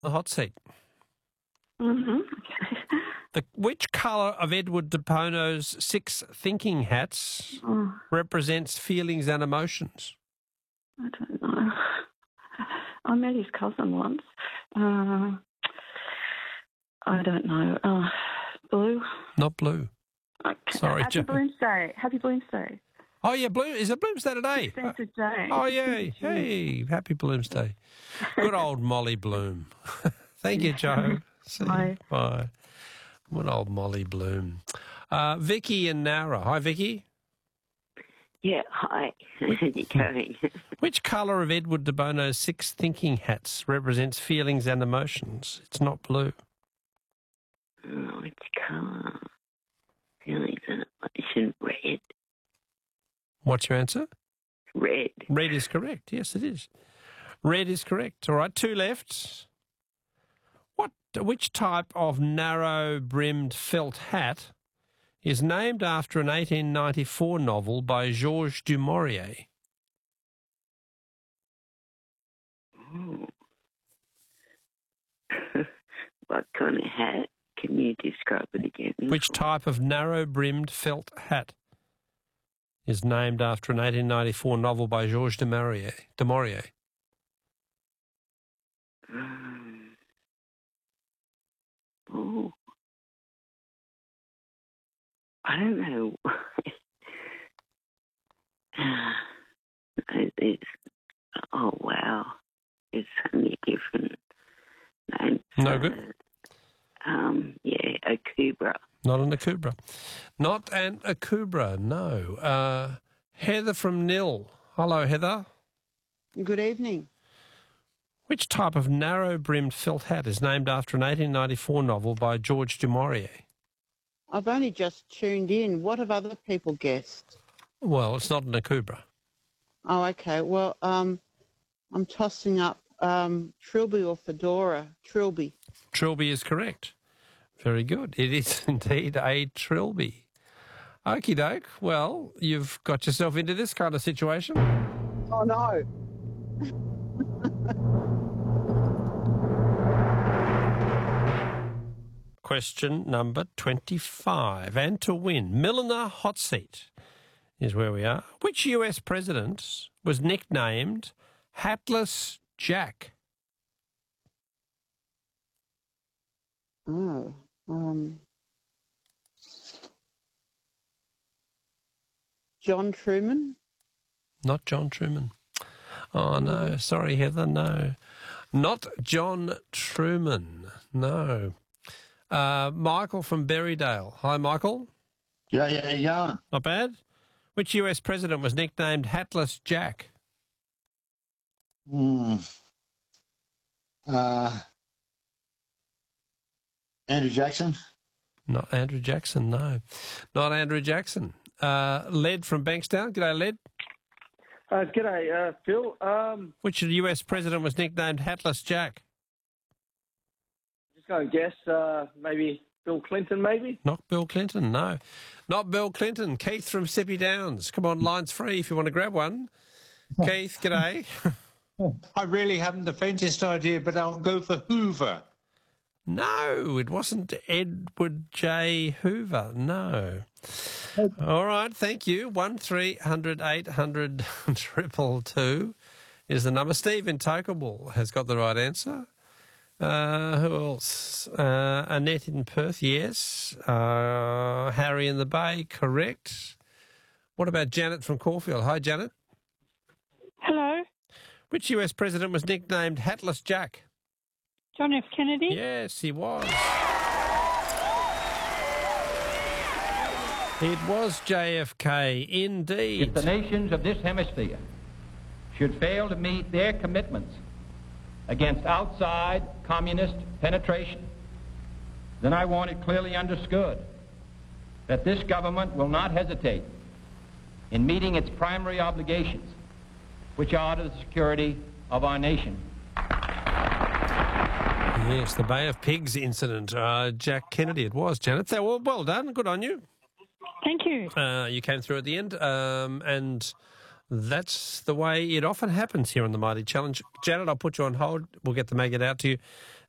the hot seat. Mm-hmm. Which colour of Edward de Bono's 6 thinking hats represents feelings and emotions? I don't know. I met his cousin once. I don't know. Blue? Not blue. Okay. Sorry, Happy Joe. Bloomsday. Happy Bloomsday. Oh, yeah, Is it Bloomsday today? 16th of Day. Oh, yeah. Hey, happy Bloomsday. Good old Molly Bloom. Thank you, Joe. See you. Bye. Bye. Good old Molly Bloom. Vicky and Nara. Hi, Vicky. Yeah, hi. How you going? Which colour of Edward de Bono's 6 thinking hats represents feelings and emotions? It's not blue. Oh, which colour? Feelings and emotion. Red. What's your answer? Red. Red is correct. Yes, it is. Red is correct. All right, 2 left. Which type of narrow-brimmed felt hat is named after an 1894 novel by Georges du Maurier? Oh. What kind of hat? Can you describe it again? Which type of narrow-brimmed felt hat is named after an 1894 novel by Georges du Maurier? Oh. I don't know. Oh, wow. There's so many different names. No good? Yeah, a Kubra. Not an Akubra. Not an Akubra, no. Heather from Nil. Hello, Heather. Good evening. Which type of narrow-brimmed felt hat is named after an 1894 novel by Georges du Maurier? I've only just tuned in. What have other people guessed? Well, it's not an Akubra. Oh, okay. Well, I'm tossing up Trilby or Fedora. Trilby. Trilby is correct. Very good. It is indeed a Trilby. Okie doke. Well, you've got yourself into this kind of situation. Oh, no. Question number 25. And to win, Milliner Hot Seat is where we are. Which US president was nicknamed Hatless Jack? Oh, John Truman? Not John Truman. Oh, no. Sorry, Heather, no. Not John Truman, no. Michael from Berrydale. Hi, Michael. Yeah. Not bad. Which US president was nicknamed Hatless Jack? Andrew Jackson? Not Andrew Jackson, no. Not Andrew Jackson. Led from Bankstown. G'day, Led. G'day, Phil. Which US president was nicknamed Hatless Jack? Just going to guess, maybe Bill Clinton, maybe? Not Bill Clinton, no. Not Bill Clinton. Keith from Sippy Downs. Come on, line's free if you want to grab one. Keith, g'day. I really haven't the faintest idea, but I'll go for Hoover. No, it wasn't Edward J. Hoover, no. All right, thank you. 1300 800 222 is the number. Steve in Tokawal has got the right answer. Who else? Annette in Perth, yes. Harry in the Bay, correct. What about Janet from Caulfield? Hi, Janet. Hello. Which US president was nicknamed Hatless Jack? John F. Kennedy? Yes, he was. It was JFK, indeed. If the nations of this hemisphere should fail to meet their commitments against outside communist penetration, then I want it clearly understood that this government will not hesitate in meeting its primary obligations, which are to the security of our nation. Yes, the Bay of Pigs incident. Jack Kennedy it was, Janet. So, well done. Good on you. Thank you. You came through at the end, and that's the way it often happens here on the Mighty Challenge. Janet, I'll put you on hold. We'll get the maggot out to you.